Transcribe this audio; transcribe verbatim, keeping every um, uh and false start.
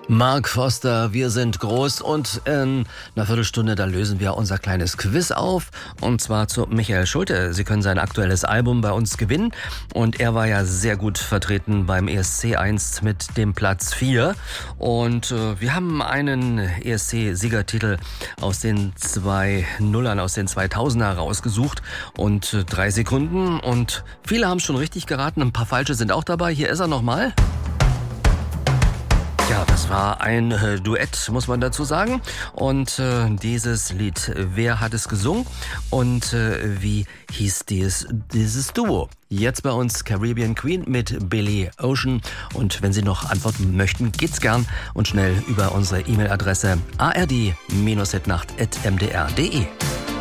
Mark Foster, wir sind groß, und in einer Viertelstunde, da lösen wir unser kleines Quiz auf, und zwar zu Michael Schulte. Sie können sein aktuelles Album bei uns gewinnen, und er war ja sehr gut vertreten beim E S C eins mit dem Platz vier, und äh, wir haben einen E S C-Siegertitel aus den zwei Nullern, aus den zweitausender rausgesucht, und äh, drei Sekunden, und viele haben schon richtig geraten, ein paar falsche sind auch dabei. Hier ist er nochmal. Ja, das war ein äh, Duett, muss man dazu sagen. Und äh, dieses Lied, wer hat es gesungen und äh, wie hieß dieses, dieses Duo? Jetzt bei uns Caribbean Queen mit Billy Ocean. Und wenn Sie noch antworten möchten, geht's gern und schnell über unsere E-Mail-Adresse a r d dash hitnacht at m d r punkt d e.